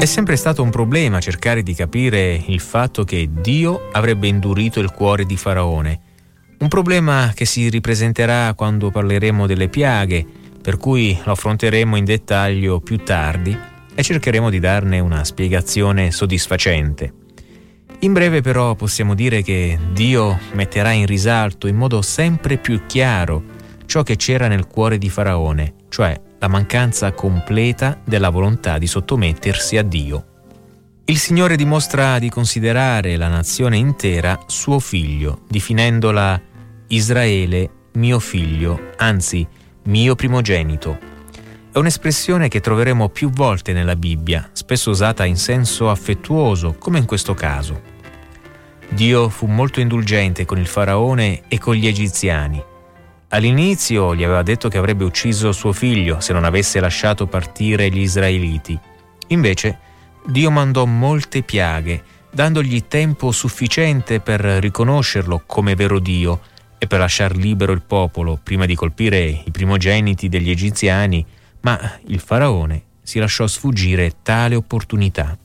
È sempre stato un problema cercare di capire il fatto che Dio avrebbe indurito il cuore di Faraone. Un problema che si ripresenterà quando parleremo delle piaghe, per cui lo affronteremo in dettaglio più tardi e cercheremo di darne una spiegazione soddisfacente. In breve però possiamo dire che Dio metterà in risalto in modo sempre più chiaro ciò che c'era nel cuore di Faraone, cioè la mancanza completa della volontà di sottomettersi a Dio. Il Signore dimostra di considerare la nazione intera suo figlio, definendola Israele, mio figlio, anzi mio primogenito. È un'espressione che troveremo più volte nella Bibbia, spesso usata in senso affettuoso, come in questo caso. Dio fu molto indulgente con il Faraone e con gli egiziani. All'inizio gli aveva detto che avrebbe ucciso suo figlio se non avesse lasciato partire gli israeliti. Invece, Dio mandò molte piaghe, dandogli tempo sufficiente per riconoscerlo come vero Dio e per lasciar libero il popolo prima di colpire i primogeniti degli egiziani, ma il Faraone si lasciò sfuggire tale opportunità.